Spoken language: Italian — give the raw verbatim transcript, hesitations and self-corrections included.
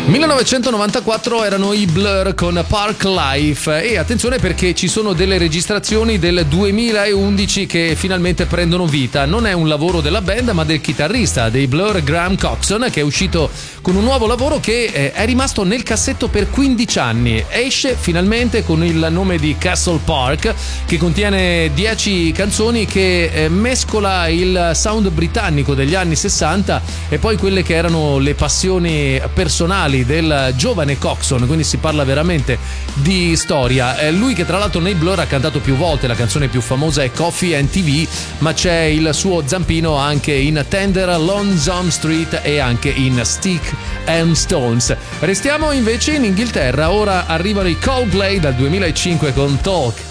millenovecentonovantaquattro erano i Blur con Park Life, e attenzione perché ci sono delle registrazioni del duemilaundici che finalmente prendono vita. Non è un lavoro della band ma del chitarrista dei Blur, Graham Coxon, che è uscito con un nuovo lavoro che eh, è rimasto nel cassetto per quindici anni. Esce finalmente con il nome di Castle Park, che contiene dieci canzoni, che eh, mescola il sound britannico degli anni sessanta e poi quelle che erano le passioni personali del giovane Coxon, quindi si parla veramente di storia. Eh, lui che tra l'altro nei Blur ha cantato più volte, la canzone più famosa è Coffee and T V, ma c'è il suo zampino anche in Tender, Lonesome Street e anche in Stick and Stones. Restiamo invece in Inghilterra, ora arrivano i Coldplay dal duemilacinque con Talk.